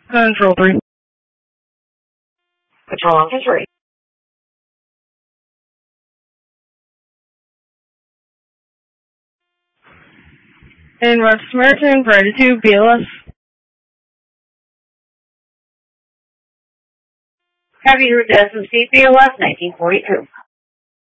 Control 3. Patrol Officer 3. In Rochester Maritime, priority 2, BLS. Heavy route to SMC, BLS 1942.